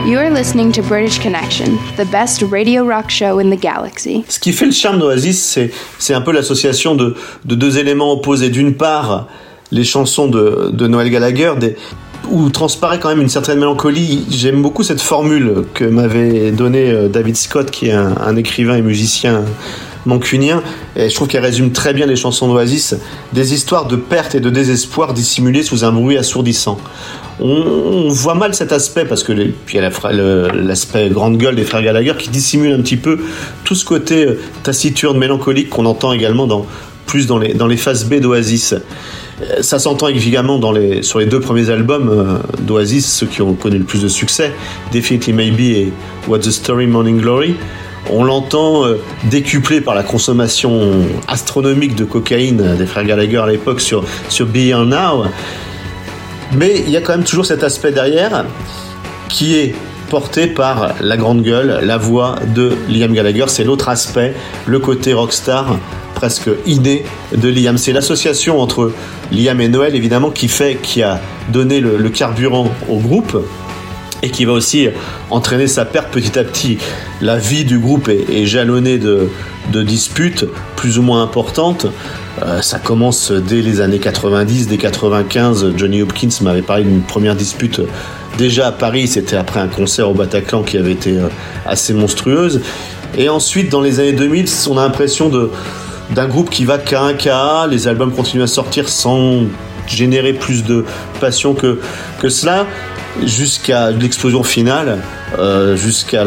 You are listening to British Connection, the best radio rock show in the galaxy. Ce qui fait le charme d'Oasis, c'est un peu l'association de deux éléments opposés. D'une part, les chansons de Noel Gallagher, où transparaît quand même une certaine mélancolie. J'aime beaucoup cette formule que m'avait donnée David Scott, qui est un écrivain et musicien mancunien, et je trouve qu'elle résume très bien les chansons d'Oasis, des histoires de perte et de désespoir dissimulées sous un bruit assourdissant. On voit mal cet aspect, parce que puis il y a l'aspect grande gueule des frères Gallagher qui dissimule un petit peu tout ce côté taciturne, mélancolique qu'on entend également dans les phases B d'Oasis. Ça s'entend évidemment sur les deux premiers albums d'Oasis, ceux qui ont connu le plus de succès, Definitely Maybe et What's the Story, Morning Glory. On l'entend décuplé par la consommation astronomique de cocaïne des frères Gallagher à l'époque sur Be Here Now. Mais il y a quand même toujours cet aspect derrière qui est porté par la grande gueule, la voix de Liam Gallagher. C'est l'autre aspect, le côté rockstar presque inné de Liam. C'est l'association entre Liam et Noel, évidemment, qui a donné le carburant au groupe et qui va aussi entraîner sa perte petit à petit. La vie du groupe est jalonnée de disputes plus ou moins importantes. Ça commence dès les années 90, dès 95. Johnny Hopkins m'avait parlé d'une première dispute déjà à Paris. C'était après un concert au Bataclan qui avait été assez monstrueuse. Et ensuite, dans les années 2000, on a l'impression d'un groupe qui va qu'à un cas. Les albums continuent à sortir sans générer plus de passion que cela, jusqu'à l'explosion finale, jusqu'à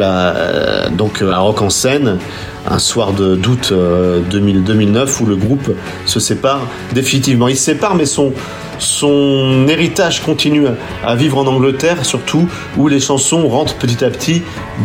à Rock en Seine, un soir d'août 2009, où le groupe se sépare définitivement. Il se sépare, mais son héritage continue à vivre en Angleterre, surtout, où les chansons rentrent petit à petit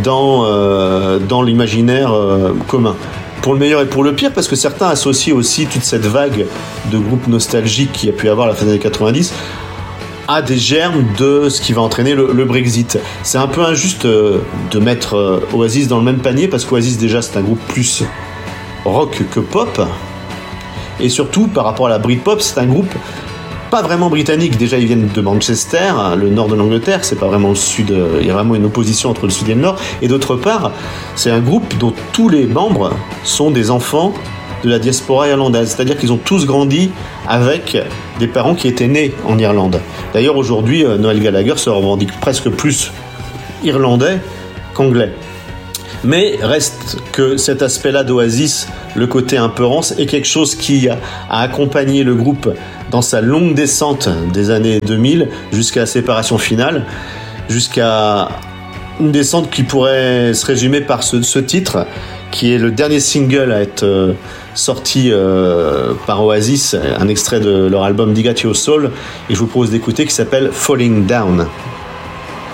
dans l'imaginaire commun. Pour le meilleur et pour le pire, parce que certains associent aussi toute cette vague de groupes nostalgiques qu'il y a pu avoir à la fin des années 90 à des germes de ce qui va entraîner le Brexit. C'est un peu injuste de mettre Oasis dans le même panier, parce qu'Oasis, déjà, c'est un groupe plus rock que pop. Et surtout, par rapport à la Britpop, c'est un groupe pas vraiment britannique. Déjà, ils viennent de Manchester, le nord de l'Angleterre. C'est pas vraiment le sud. Il y a vraiment une opposition entre le sud et le nord. Et d'autre part, c'est un groupe dont tous les membres sont des enfants de la diaspora irlandaise. C'est-à-dire qu'ils ont tous grandi avec des parents qui étaient nés en Irlande. D'ailleurs, aujourd'hui, Noel Gallagher se revendique presque plus irlandais qu'anglais. Mais reste que cet aspect-là d'Oasis, le côté un peu rance, est quelque chose qui a accompagné le groupe dans sa longue descente des années 2000 jusqu'à la séparation finale, jusqu'à une descente qui pourrait se résumer par ce titre, qui est le dernier single à être sorti par Oasis, un extrait de leur album Dig at Your Soul, et je vous propose d'écouter, qui s'appelle Falling Down.